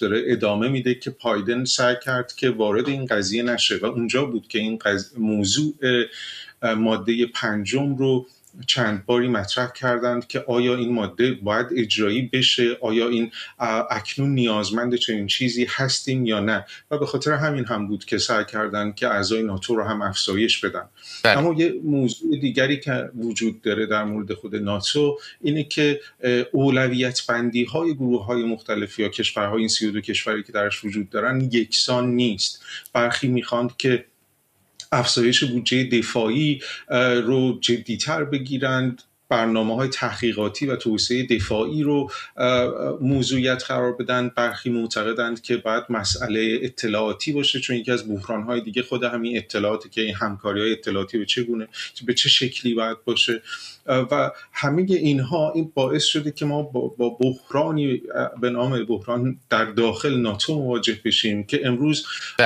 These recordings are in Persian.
داره ادامه میده که بایدن سعی کرد که وارد این قضیه نشه و اونجا بود که این موضوع ماده 5 رو چند باری مطرح کردند که آیا این ماده باید اجرایی بشه، آیا این اکنون نیازمند چنین چیزی هستیم یا نه، و به خاطر همین هم بود که سعی کردند که اعضای ناتو رو هم افزایش بدن. اما یه موضوع دیگری که وجود داره در مورد خود ناتو اینه که اولویت بندی های گروه های مختلف یا کشورهای، این 32 کشوری که درش وجود دارن، یکسان نیست. برخی میخواند که افزایش بودجه دفاعی رو جدی‌تر بگیرند، برنامه‌های تحقیقاتی و توسعه دفاعی رو موضوعیت قرار بدن. برخی معتقدند که باید مسئله اطلاعاتی باشه، چون یکی از بحران‌های دیگه خود همین اطلاعاتی که این همکاری‌های اطلاعاتی به چه شکلی باید باشه و همه اینها این باعث شده که ما با بحرانی به نام بحران در داخل ناتو مواجه بشیم که امروز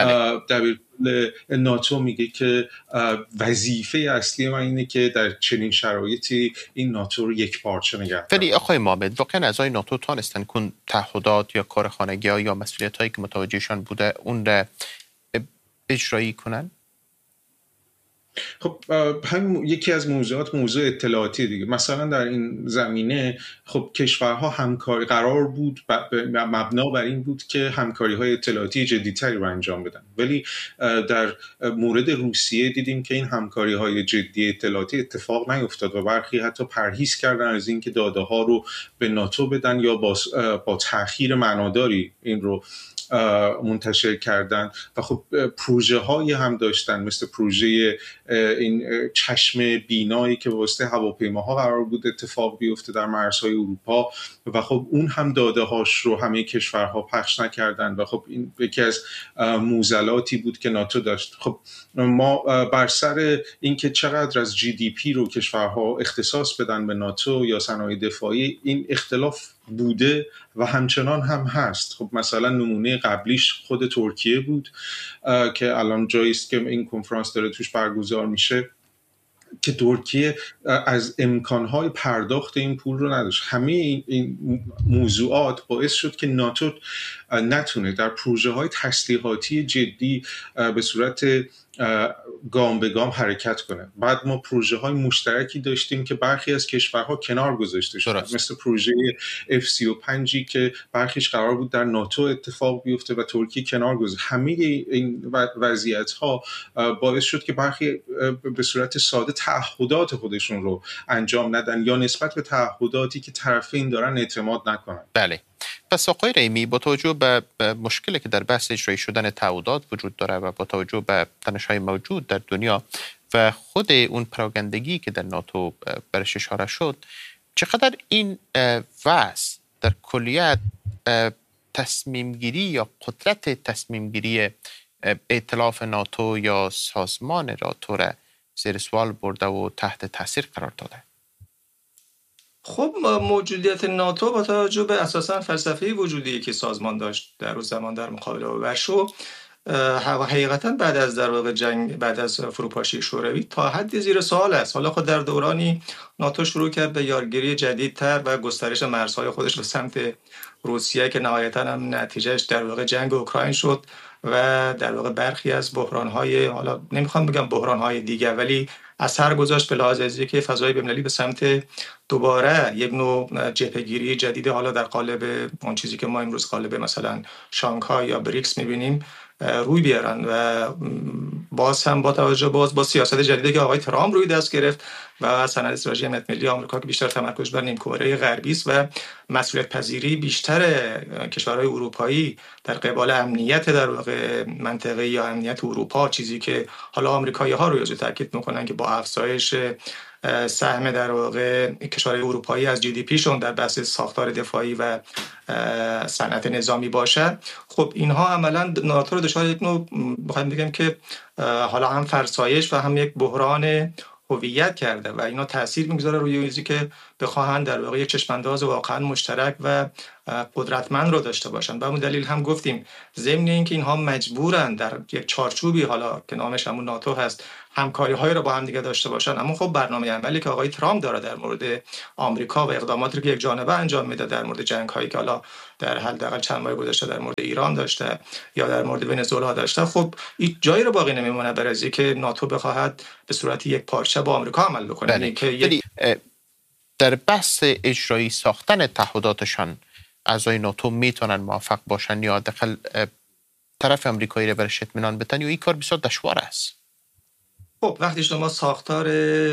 ناتو میگه که وظیفه اصلی من اینه که در چنین شرایطی این ناتو رو یک پارچه نگه داره. ولی آقای مامد، واقعا اعضای ناتو تانستن کن تعهدات یا کار خانگی یا مسئولیت هایی که متوجهشان بوده اون را اجرایی کنن؟ خب همین یکی از موضوع اطلاعاتی دیگه. مثلا در این زمینه خب کشورها همکاری قرار بود مبنا بر این بود که همکاری‌های اطلاعاتی جدی‌تری رو انجام بدن، ولی در مورد روسیه دیدیم که این همکاری‌های جدی اطلاعاتی اتفاق نیفتاد و برخی حتی پرهیز کردن از اینکه داده‌ها رو به ناتو بدن یا با تأخیر معناداری این رو منتشر کردن و خب پروژه هایی هم داشتن، مثل پروژه این چشم بینایی که واسطه هواپیماها قرار بود اتفاق بیفته در مرزهای اروپا و خب اون هم داده هاش رو همه کشورها پخش نکردن و خب این یکی از معضلاتی بود که ناتو داشت. خب ما بر سر اینکه چقدر از GDP رو کشورها اختصاص بدن به ناتو یا صنایع دفاعی، این اختلاف بوده و همچنان هم هست. خب مثلا نمونه قبلیش خود ترکیه بود که الان جایی است که این کنفرانس داره توش برگزار میشه که ترکیه از امکانهای پرداخت این پول رو نداشت. همه این موضوعات باعث شد که ناتو نتونه در پروژه های تسلیحاتی جدی به صورت گام به گام حرکت کنه. بعد ما پروژه های مشترکی داشتیم که برخی از کشورها کنار گذاشته شدن، مثل پروژه F-35 که برخیش قرار بود در ناتو اتفاق بیفته و ترکیه کنار گذاشت. همه این وضعیت ها باعث شد که برخی به صورت ساده تعهدات خودشون رو انجام ندن یا نسبت به تعهداتی که طرفین دارن اعتماد نکنن. بله. پس آقای رحیمی، با توجه به مشکلی که در بحث اجرایی شدن تعهدات وجود داره و با توجه به تنش‌های موجود در دنیا و خود اون پراگندگی که در ناتو برش اشاره شد، چقدر این وضع در کلیت تصمیم گیری یا قدرت تصمیم گیری ائتلاف ناتو یا سازمان ناتو را زیر سوال برده و تحت تاثیر قرار داده؟ خب موجودیت ناتو با توجه به اساساً فلسفه وجودی که سازمان داشت در اون زمان در مقابله با ورشو، حقیقتاً بعد از در واقع جنگ، بعد از فروپاشی شوروی تا حدی زیر سوال است. حالا خود در دورانی ناتو شروع کرد به یارگیری جدیدتر و گسترش مرزهای خودش به سمت روسیه که نهایتاً هم نتیجهش در واقع جنگ اوکراین شد و در واقع برخی از بحران‌های، حالا نمیخوام بگم بحران‌های دیگه، ولی اثر گذاشت به لحاظ از اینکه فضای بین‌المللی به سمت دوباره یک نوع جبهه‌گیری جدید، حالا در قالب اون چیزی که ما امروز قالب مثلا شانگهای یا بریکس می‌بینیم روی بیارن و باز هم با توجه با سیاست جدیدی که آقای ترامپ روی دست گرفت و سند استراتژی امنیت ملی آمریکا که بیشتر تمرکز بر نیمکره غربی است و مسئولیت پذیری بیشتر کشورهای اروپایی در قبال امنیت در واقع منطقه یا امنیت اروپا، چیزی که حالا آمریکایی‌ها روی تاکید می‌کنن که با افزایش سهم در واقع کشورهای اروپایی از GDP شون در بحث ساختار دفاعی و صنعت نظامی باشه. خب اینها عملاً ناتو رو دچار یک نوع بخوایم بگیم که حالا هم فرسایش و هم یک بحران هویت کرده و اینا تأثیر میگذاره روی چیزی که بخواهن در واقع یک چشمانداز واقعا مشترک و قدرتمند رو داشته باشن. به همون دلیل هم گفتیم ضمن اینکه اینها مجبورن در یک چارچوبی حالا که نامش همون ناتو هست همکاری‌های رو با هم دیگه داشته باشن، اما خب برنامه عملی که آقای ترامپ داره در مورد آمریکا و اقداماتی که یک جانبه انجام میده در مورد جنگ‌هایی که حالا در حداقل چند ماه گذشته در مورد ایران داشته یا در مورد ونزوئلا داشته، خب این جایی رو باقی نمیمونه برای اینکه ناتو بخواهد به صورت یک پارچه با آمریکا عمل بکنه. یعنی که در بحث اجرایی ساختن تعهداتشان اعضای ناتو میتونن موفق باشن یا حداقل طرف آمریکایی رو برش اطمینان بدن، یا این کار بسیار دشوار است؟ خب وقتی شما ساختار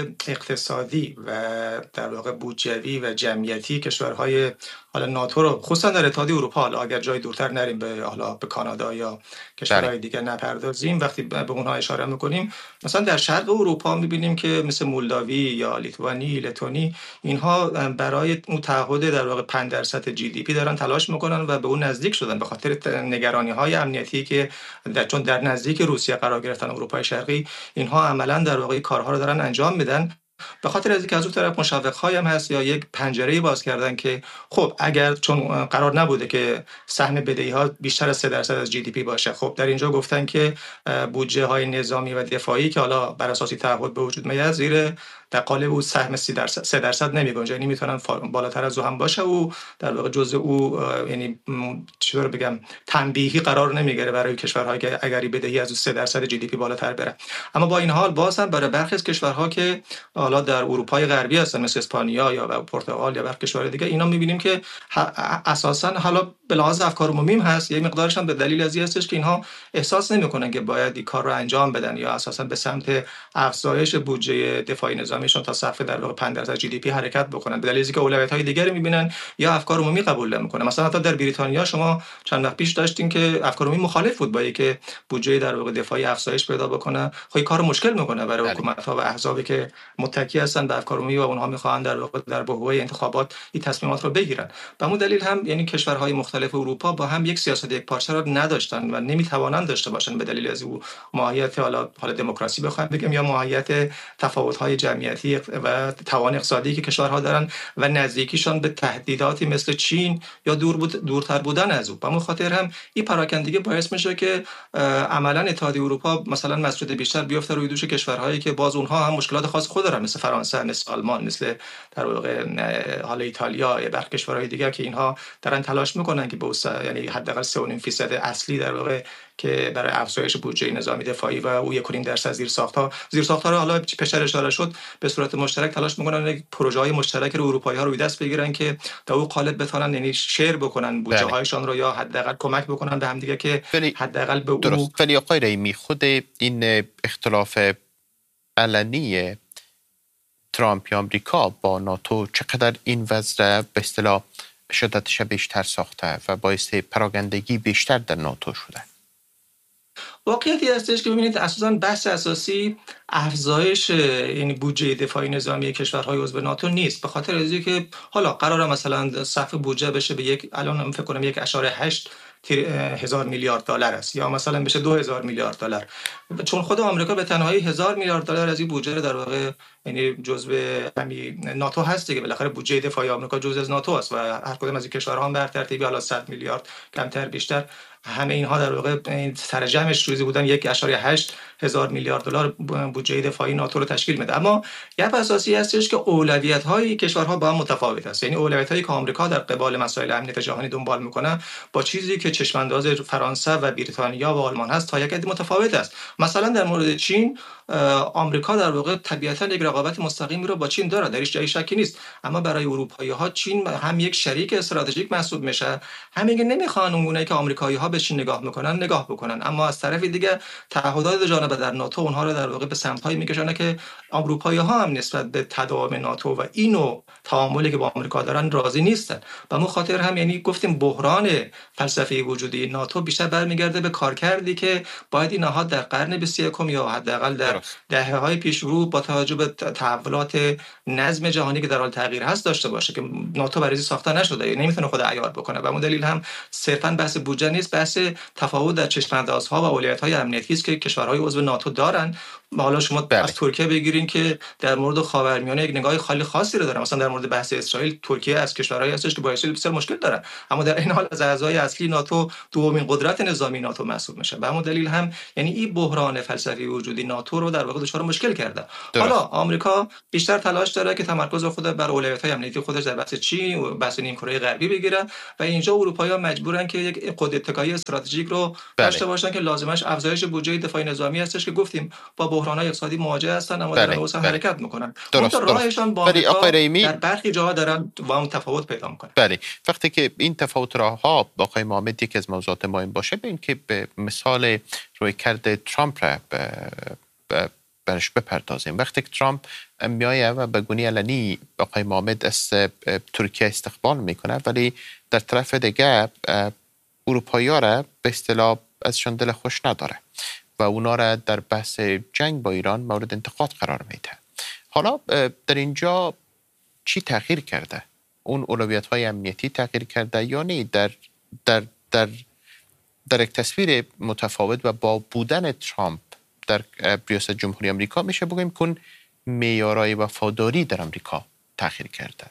اقتصادی و در واقع بودجوی و جمعیتی کشورهای حالا ناتو رو خصوصا در اتحادیه اروپا، حالا اگر جای دورتر نریم به کانادا یا کشورهای دیگه نپردازیم، وقتی به اونها اشاره میکنیم مثلا در شرق اروپا میبینیم که مثل مولداوی یا لیتوانی، لتونی، اینها برای اون تعهد در واقع 5% جی دی پی دارن تلاش میکنن و به اون نزدیک شدن به خاطر نگرانی‌های امنیتی که چون در نزدیک روسیه قرار گرفتن اروپای شرقی، اینها عملاً در واقع کارها رو دارن انجام میدن. به خاطر از اینکه از اون طرف مشوق‌هایی هم هست یا یک پنجره‌ای باز کردن که خب اگر چون قرار نبوده که سهم بدهی‌ها بیشتر از 3% از جی دی پی باشه، خب در اینجا گفتن که بودجه‌های نظامی و دفاعی که حالا بر اساس تعهد به وجود میاد زیر در قالب او سهم 3% نمیگنجه، یعنی میتونن بالاتر از او هم باشه و در واقع جزء او یعنی چطور بگم تنبیهی قرار نمیگیره برای کشورهایی که اگری بدهی از 3% جی دی پی بالاتر بره. اما با این حال باز هم برای برخی از کشورها که حالا در اروپای غربی هستن مثل اسپانیا یا پرتغال یا برخی کشورهای دیگه، اینا میبینیم که اساسا حالا به لحاظ افکار عمومی هست، یه مقدارش هم به دلیل از این هستش که اینها احساس نمیکنن که باید این کار رو انجام بدن یا اساسا به سمت افزایش بودجه دفاعی نظامیشون تا سقف در واقع 5% جی دی پی حرکت بکنن، به دلیلی که اولویت‌های دیگری میبینن یا افکار عمومی قبول نمیکنه. مثلا حتی در بریتانیا شما چند وقت پیش داشتین که افکار عمومی مخالف بود با اینکه بودجه در واقع دفاعی افزایش پیدا بکنه، خب این کار مشکل میکنه برای حکومت‌ها و احزابی که متکی هستن به افکار عمومی و اونها میخوان در واقع در بحبوح انتخابات این تصمیمات رو بگیرن. به همون دلیل هم یعنی کشورهای مختلف اروپا با هم یک سیاست یک پارچه رو نداشتن و نمیتوانند داشته باشن به دلیل از اون ماهیت حالا دموکراسی بخوایم بگیم یا ماهیت تفاوت‌های جمعیتی و توان اقتصادی که کشورها دارن و نزدیکیشان به تهدیداتی مثل چین یا دورتر بودن از او. به همون خاطر هم این پراکندگی باعث میشه که عملاً اتحادیه اروپا مثلا مسئولیت بیشتر بیفته روی دوش کشورهایی که باز اونها هم مشکلات خاص خود دارن، مثل فرانسه، مثل آلمان، مثل در واقع حالا ایتالیا یا برخی کشورهای دیگه که اینها دارن تلاش میکنن که یعنی حداقل 3.5% اصلی در واقع که برای افزایش بودجه نظامی دفاعی و او 1.5% زیرساخت‌ها رو حالا پیشتر اشاره شد به صورت مشترک تلاش میکنن یک پروژه‌های مشترک رو اروپایی‌ها روی دست بگیرن که در اون قالب بتونن یعنی شیر بکنن بودجه‌هایشان رو یا حداقل کمک بکنن به هم دیگه که حداقل به درست. ولی آقای رحیمی خود این اختلاف علنی ترامپ یا آمریکا با ناتو چقدر این وضع به اصطلاح شدتش بیشتر ساخته و باعث پراگندگی بیشتر در ناتو شده؟ واقعیتی هستش که ببینید اساساً بحث اساسی افزایش این بودجه دفاعی نظامی کشورهای عضو ناتو نیست، به خاطر از اینکه حالا قراره مثلا سقف بودجه بشه به الان فکر کنم 1.8 هزار میلیارد دلار است یا مثلا بشه 2000 میلیارد دلار، چون خود آمریکا به تنهایی 1000 میلیارد دلار از این بودجه در واقع یعنی جزء همین ناتو هست دیگه، بالاخره بودجه دفاعی آمریکا جزء از ناتو است و هر کدوم از این کشورها هم بر ترتیبی حالا 100 میلیارد کمتر بیشتر همه اینها در واقع سر جمعش روزی بودن 1.8 هزار میلیارد دلار بودجه دفاعی ناتو رو تشکیل میده. اما گپ اساسی هستش که اولویت‌های کشورها با هم متفاوت است، یعنی اولویت‌هایی که آمریکا در قبال مسائل امنیت جهانی دنبال میکنه با چیزی که چشمانداز فرانسه و بریتانیا و آلمان هست تا یک حد متفاوت است. مثلا در مورد چین آمریکا در واقع طبیعتاً یک رقابت مستقیمی رو با چین داره، درش جای شکی نیست، اما برای اروپایی‌ها چین هم یک شریک استراتژیک محسوب میشه، همین که نمیخوان اونگونه که آمریکایی‌ها به چین نگاه میکنن نگاه بکنن، اما از طرف دیگه تعهدات جانبه در ناتو اونها رو در واقع به سمت‌هایی میکشونه که اروپایی‌ها هم نسبت به تداوم ناتو و اینو تعاملی که با آمریکا دارن راضی نیستن. به همون خاطر هم یعنی گفتیم بحران فلسفی وجودی ناتو بیشتر برمیگرده به کارکردی که باید این نهاد در قرن 21 یا حداقل در دهه‌های پیشرو با توجه به تحولات نظم جهانی که در حال تغییر هست داشته باشه که ناتو برای ساخته نشده، یعنی نمیتونه خود عیار بکنه. به همون دلیل هم صرفاً بحث بودجه نیست، بحث تفاوت در چشم‌اندازها و اولویت‌های امنیتی است که کشورهای عضو ناتو دارن. حالا شما از ترکیه بگیرین که در مورد خاورمیانه یک نگاه خیلی خاصی رو داره. مثلا در مورد بحث اسرائیل، ترکیه از کشورهایی هستش که با اسرائیل بسیار مشکل داره، اما در این حال از اعضای اصلی ناتو دومین قدرت نظامی ناتو محسوب میشه. به همون دلیل هم یعنی این بحران فلسفی وجودی ناتو رو در واقع دچار مشکل کرده. حالا آمریکا بیشتر تلاش داره که تمرکز خود بر اولویت‌های امنیتی خودش در بحث چین، بحث نیمکره غربی بگیره و اینجا اروپایی‌ها مجبورن که یک قدرت‌تکایی استراتژیک رو داشته باشن که لازمش افزایش بودجه دفاعی نظامی هستش که گفتیم با بحران‌های اقتصادی مواجه هستن، اما در اوسط حرکت میکنن. درست. راهشان با آمریکا در برخی جاها دارن با هم تفاوت پیدا میکنن. بله، وقتی که این تفاوت راه‌ها با آقای محمد یکی از موضوعات مهم باشه، ببین که به مثال رویکرد ترامپ را برش بپردازیم. وقتی که ترامپ میایه و به گونه علنی آقای محمد از ترکیه استقبال میکنه، ولی در طرف دیگه اروپایی‌ها را به اصطلاح ازشان دل خوش نداره و اونا را در بحث جنگ با ایران مورد انتقاد قرار میده. حالا در اینجا چی تغییر کرده؟ اون اولویت‌های امنیتی تغییر کرده یا نه؟ در یک تصویر متفاوت و با بودن ترامپ در ریاست جمهوری آمریکا میشه بگیم که معیارهای وفاداری در آمریکا تغییر کرده.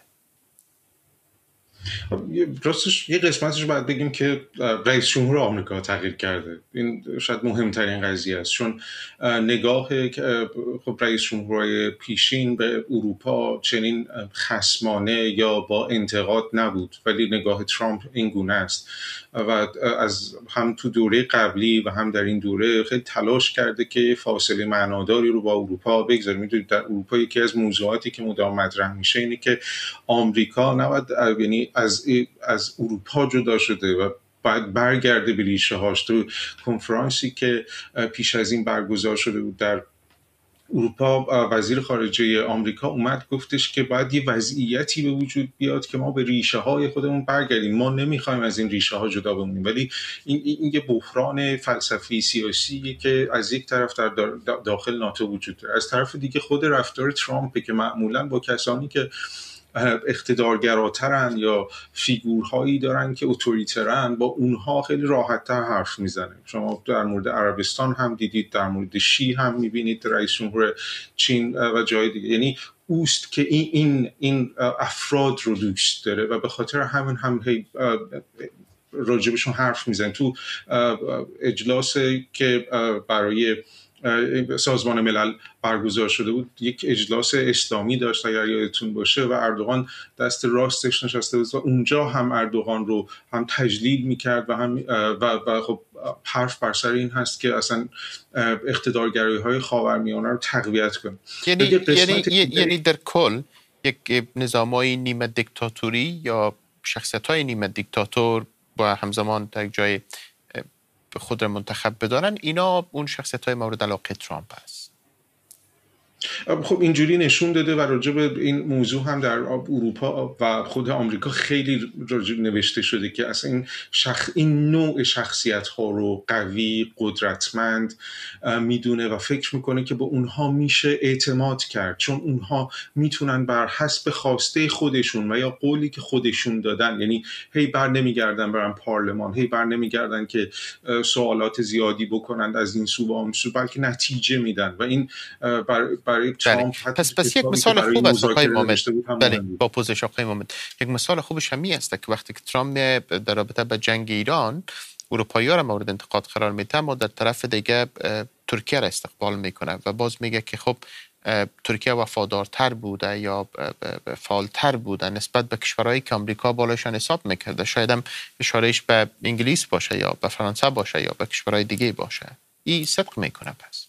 راستش یه قسمتش باید بگیم که رئیس جمهور آمریکا تغییر کرده. این شاید مهمترین قضیه است، چون نگاه خب رئیس جمهورهای پیشین به اروپا چنین خصمانه یا با انتقاد نبود، ولی نگاه ترامپ این گونه است و از هم تو دوره قبلی و هم در این دوره خیلی تلاش کرده که فاصله معناداری رو با اروپا بگذاره. میدونید در اروپا یکی از موضوعاتی که مدام مطرح میشه اینه که آمریکا نباید، یعنی از اروپا جدا شده و باید برگرده به ریشه هاش. تو کنفرانسی که پیش از این برگزار شده بود در اروپا، وزیر خارجه آمریکا اومد گفتش که باید یه وضعیتی به وجود بیاد که ما به ریشه های خودمون برگردیم. ما نمیخوایم از این ریشه ها جدا بمونیم، ولی این یه بحران فلسفی سیاسیه که از یک طرف در داخل ناتو وجود داره، از طرف دیگه خود رفتار ترامپ که معمولا با کسانی که اقتدارگراترن یا فیگورهایی دارن که اتوریترن با اونها خیلی راحت‌تر حرف میزنه. شما در مورد عربستان هم دیدید، در مورد شی هم میبینید، رئیس جمهور چین و جای دیگه. یعنی اوست که این افراد رو دوست داره و به خاطر همین هم راجبشون حرف میزنه. تو اجلاسی که برای سازمان ملل برگزار شده بود، یک اجلاس اسلامی داشت اگر یادتون باشه و اردوغان دست راستش نشسته بود و اونجا هم اردوغان رو هم تجلیل میکرد و هم و خب حرف بر سر این هست که اصلا اقتدارگرایی‌های خاورمیانه رو تقویت کنه. یعنی در کل یک نظامای نیمه دیکتاتوری یا شخصیت‌های نیمه دیکتاتور با همزمان در جای خود را منتخب بدارن، اینا اون شخصیت‌های مورد علاقه ترامپ است. خب اینجوری نشون داده و راجع به این موضوع هم در اروپا و خود آمریکا خیلی راجع نوشته شده که اصلا این نوع شخصیت‌ها رو قوی، قدرتمند میدونه و فکر میکنه که با اونها میشه اعتماد کرد، چون اونها میتونن بر حسب خواسته خودشون و یا قولی که خودشون دادن، یعنی هی بر نمیگردن برن پارلمان، هی بر نمیگردن که سوالات زیادی بکنن از این سو و اون سو، بلکه نتیجه میدن و این برای ترامپ پس یک مثال خوب است آقای محمد. بله، با پوزش آقای محمد، یک مثال خوبش همی است که وقتی که ترامپ در رابطه با جنگ ایران اروپایی‌ها را مورد انتقاد قرار میده، اما در طرف دیگه ترکیه را استقبال میکنه و باز میگه که خب ترکیه وفادارتر بوده یا فعالتر بوده نسبت به کشورهایی که آمریکا بالایشان حساب میکرده. شاید هم اشارهش به انگلیس باشه یا به فرانسه باشه یا به کشورهای دیگه باشه. این صدق میکنه. پس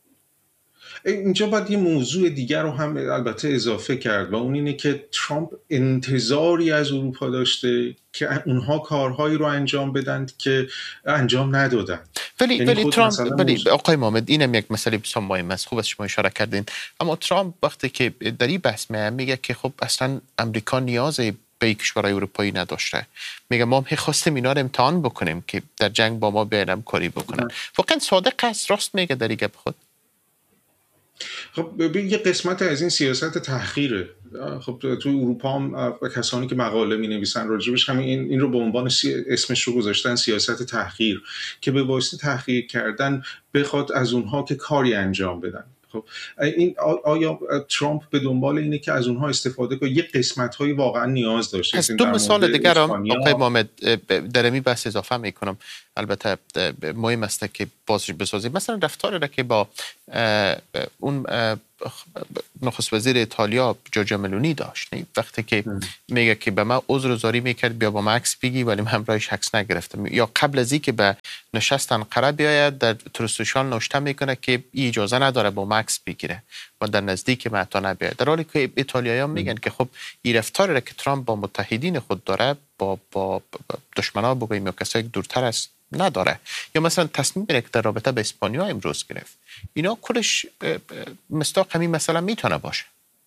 اینجا باید یه موضوع دیگر رو هم البته اضافه کرد و اون اینه که ترامپ انتظاری از اروپا داشته که اونها کارهایی رو انجام بدن که انجام ندادن. ولی ترامپ، آقای محمد، اینم یک مسئله بسیار مهم است، خوب است شما اشاره کردین. اما ترامپ وقتی که در این بحث میگه که خب اصلا امریکا نیاز به کشورهای اروپایی نداشته، میگه ما هم خواستیم اینا رو امتحان بکنیم که در جنگ با ما بیان کاری بکنن. واقعا صادق است؟ راست میگه در این گپ خود؟ خب ببین یه قسمت از این سیاست تحقیره. خب تو اروپا هم کسانی که مقاله می نویسن راجبش همین این رو به عنوان اسمش رو گذاشتن سیاست تحقیر، که به واسطه تحقیر کردن بخواد از اونها که کاری انجام بدن. خب این آیا ترامپ به دنبال اینه که از اونها استفاده کنه؟ یه قسمت‌های واقعا نیاز داشته. از دو مثال دیگر هم آقای محمد در این بحث اضافه میکنم، البته مهم است که بازش بسازیم. مثلا رفتاری را که با اون نخست وزیر ایتالیا جورجیا ملونی داشت، وقتی که میگه که به من عذرگذاری میکرد بیا با مکس بگی، ولی من همراهش عکس نگرفتم، یا قبل از اینکه به نشستن قرار بیاید در تروسوشال نوشته میکنه که اجازه نداره با مکس بگیره و در نزدیک من تا نبیاید، در حالی که ایتالیایی‌ها میگن که خب این رفتاری را که ترامپ با متحدین خود داره با دشمنان بگوییم یا کسایی که دورتر است نداره. یا مثلا تصمیم که در رابطه به اسپانیا امروز گرفت، اینا کلش مصداق همین مثلا میتونه باشه.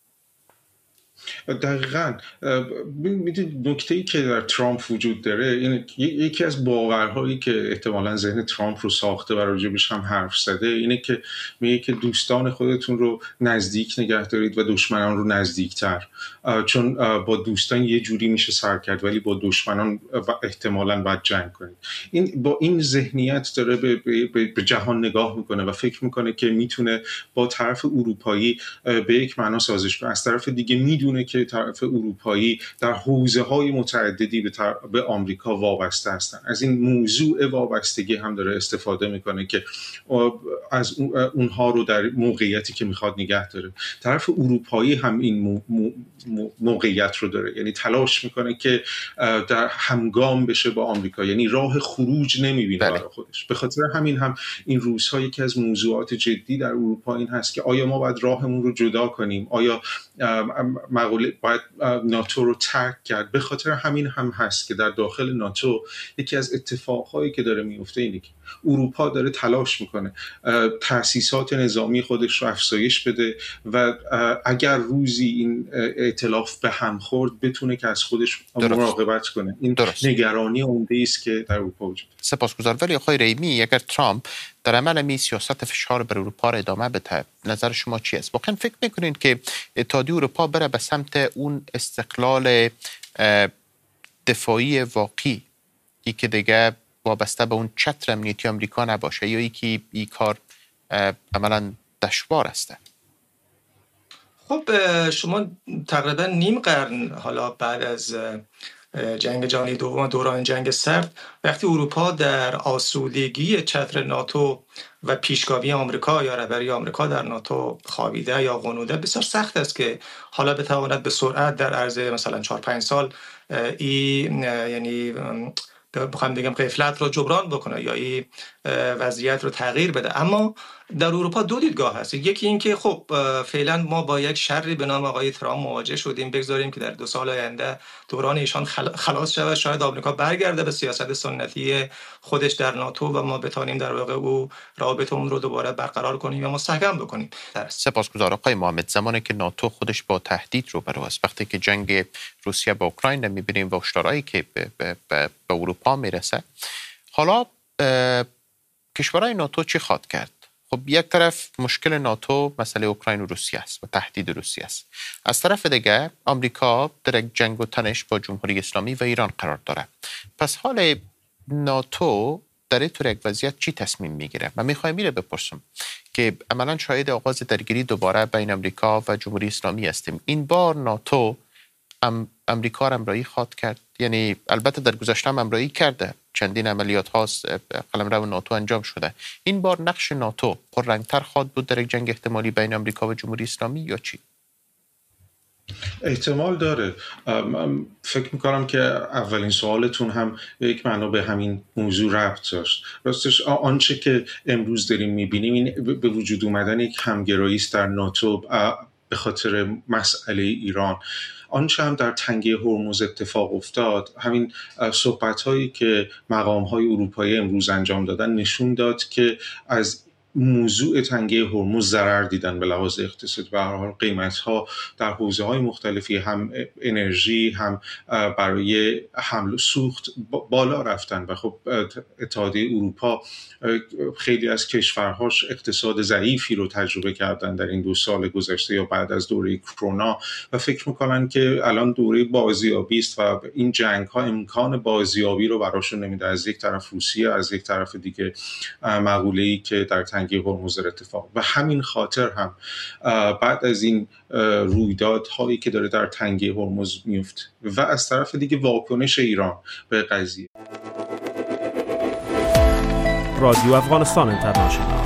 دقیقاً. میدونید نکته‌ای که در ترامپ وجود داره، این یکی از باورهایی که احتمالاً ذهن ترامپ رو ساخته و راجبش هم حرف زده، اینه که میگه که دوستان خودتون رو نزدیک نگه دارید و دشمنان رو نزدیکتر، چون با دوستان یه جوری میشه سر کرد ولی با دشمنان احتمالاً باید جنگ کنید. این با این ذهنیت داره به جهان نگاه میکنه و فکر میکنه که میتونه با طرف اروپایی به یک معنا سازش کنه، از طرف دیگه میدونه که طرف اروپایی در حوزه‌های متعددی به آمریکا وابسته هستن. از این موضوع وابستگی هم داره استفاده میکنه که از اونها رو در موقعیتی که میخواد نگه داره. طرف اروپایی هم این موقعیت رو داره، یعنی تلاش میکنه که در همگام بشه با آمریکا، یعنی راه خروج نمیبینه برای خودش. به خاطر همین هم این روزها یکی از موضوعات جدی در اروپا این هست که آیا ما باید راهمون رو جدا کنیم، آیا باید ناتو رو ترک کرد. به خاطر همین هم هست که در داخل ناتو یکی از اتفاقهایی که داره میفته اینه که اروپا داره تلاش میکنه تأسیسات نظامی خودش رو افزایش بده و اگر روزی این ائتلاف به هم خورد بتونه که از خودش مراقبت کنه. این نگرانی عمده است که در اروپا وجود داره. سپاسگزارم. ولی آقای رحیمی، اگر ترامپ در عمل می سیاست فشار بر اروپا را ادامه بده، نظر شما چی است؟ واقعا فکر میکنین که اتحادیه اروپا بره به سمت اون استقلال دفاعی واقعی ای که دیگه وابسته به اون چتر امنیتی آمریکا نباشه، یا ای که این کار عملا دشوار است؟ خب شما تقریبا نیم قرن حالا بعد از جنگ جهانی دوم، دوران جنگ سرد، وقتی اروپا در آسودگی چتر ناتو و پیشگامی آمریکا یا رهبری آمریکا در ناتو خوابیده یا غنوده، بسیار سخت است که حالا بتواند به سرعت در عرض مثلا 4-5 سال این یعنی بخوام بگم غفلت رو جبران بکنه یا این وضعیت رو تغییر بده. اما در اروپا دو دیدگاه هست. یکی این که خب فعلا ما با یک شری به نام آقای ترامپ مواجه شدیم، بگذاریم که در 2 سال آینده دوران ایشان خلاص شود، شاید آمریکا برگرده به سیاست سنتی خودش در ناتو و ما بتونیم در واقع او رابطمون رو دوباره برقرار کنیم یا مستحکم بکنیم. سپاسگزارم آقای محمد. زمانی که ناتو خودش با تهدید روبرو است، وقتی که جنگ روسیه با اوکراین می‌بینیم و هشدارهایی که به اروپا میرسه، حالا کشورهای ناتو چی خواهد کرد؟ خب یک طرف مشکل ناتو مسئله اوکراین و روسیه است و تهدید روسیه است، از طرف دیگه آمریکا در یک جنگ و تنش با جمهوری اسلامی و ایران قرار داره. پس حال ناتو در این طور یک وضعیت چی تصمیم میگیره؟ من میخوایم میره بپرسم که عملا شاهد آغاز درگیری دوباره بین آمریکا و جمهوری اسلامی هستیم. این بار ناتو امریکا را همراهی خواهد کرد؟ یعنی البته در گذشته هم همراهی کرده، چندین عملیات هاست قلمرو ناتو انجام شده. این بار نقش ناتو پررنگتر خواهد بود در یک جنگ احتمالی بین آمریکا و جمهوری اسلامی یا چی؟ احتمال داره. فکر میکنم که اولین سوالتون هم یک معنا به همین موضوع ربط داشت. راستش آنچه که امروز داریم میبینیم این به وجود اومدن یک همگرایی است در ناتو به خاطر مسئله ایران. آنچه هم در تنگه هرمز اتفاق افتاد، همین صحبت‌هایی که مقام‌های اروپایی امروز انجام دادن نشون داد که از موضوع تنگه هرمز ضرر دیدن به لحاظ اقتصاد. به هر حال قیمت‌ها در حوزه‌های مختلفی، هم انرژی هم برای حمل و سوخت بالا رفتن و خب اتحادیه اروپا خیلی از کشورهاش اقتصاد ضعیفی رو تجربه کردن در این 2 سال گذشته یا بعد از دوره کرونا و فکر میکنن که الان دوره بازیابی است و این جنگ‌ها امکان بازیابی رو براشون نمیده. از یک طرف روسیه، از یک طرف دیگه مقوله‌ای که در تنگه هرمز اتفاق. و همین خاطر هم بعد از این رویدادهایی که داره در تنگه هرمز میفته و از طرف دیگه واکنش ایران به قضیه. رادیو افغانستان اینترنشنال.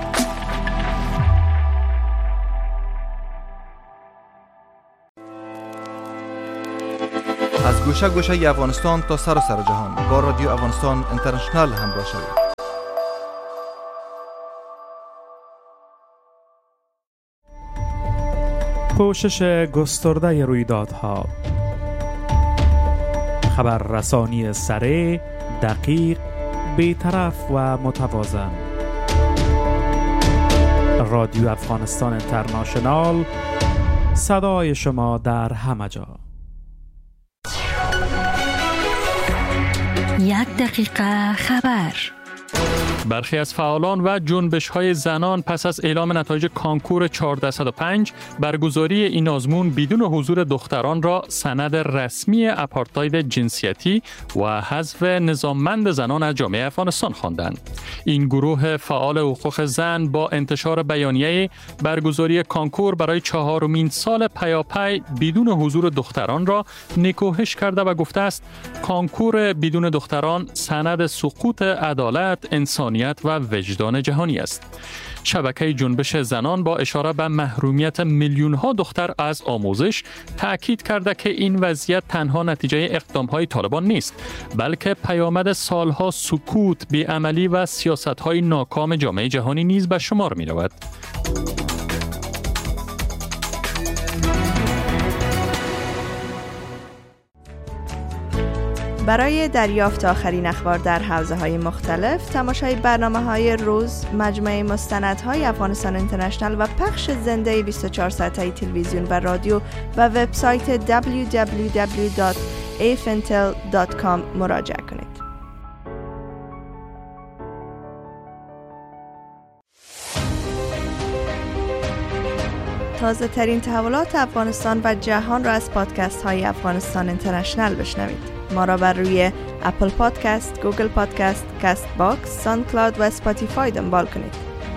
از گوشه گوشه افغانستان تا سراسر جهان با رادیو افغانستان اینترنشنال همراه شوید. پوشش گسترده رویدادها، خبررسانی سریع، دقیق، بی‌طرف و متوازن. رادیو افغانستان اینترنشنال، صدای شما در همه جا. 1 دقیقه خبر. برخی از فعالان و جنبش‌های زنان پس از اعلام نتایج کانکور 1405 برگزاری این آزمون بدون حضور دختران را سند رسمی آپارتاید جنسیتی و حذف نظاممند زنان از جامعه افغانستان خواندند. این گروه فعال حقوق زن با انتشار بیانیه برگزاری کانکور برای 4مین سال پیاپی بدون حضور دختران را نکوهش کرده و گفته است کانکور بدون دختران سند سقوط عدالت، انسانیت و وجدان جهانی است. شبکه جنبش زنان با اشاره به محرومیت میلیون‌ها دختر از آموزش تأکید کرده که این وضعیت تنها نتیجه اقدام‌های طالبان نیست، بلکه پیامد سالها سکوت، بی‌عملی و سیاست‌های ناکام جامعه جهانی نیز به شمار می‌رود. برای دریافت آخرین اخبار در حوزه‌های مختلف، تماشای برنامه‌های روز، مجموعه مستندهای افغانستان اینترنشنال و پخش زنده 24 ساعته تلویزیون و رادیو و وبسایت www.afintel.com مراجعه کنید. تازه ترین تحولات افغانستان و جهان را از پادکست های افغانستان اینترنشنال بشنوید. ما را بر روی اپل پادکست، گوگل پادکست، کاست باکس، ساوند کلاود و اسپاتیفای دنبال کنید.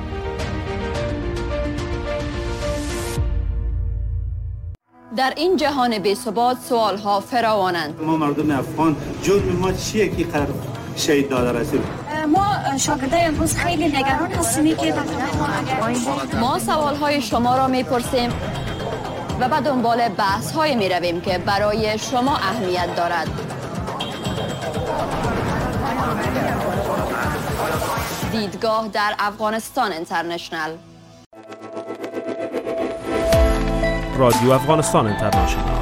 در این جهان بی‌ثبات سوال‌ها فراوانند. ما مردم افغان جرم ما چیه که قرار شهید داده رسول؟ ما شاگردای امروز خیلی نگران هستیم که ما سوال‌های شما را می‌پرسیم و به دنبال بحث‌های می‌رویم که برای شما اهمیت دارد. دیدگاه در افغانستان اینترنشنال. رادیو افغانستان اینترنشنال.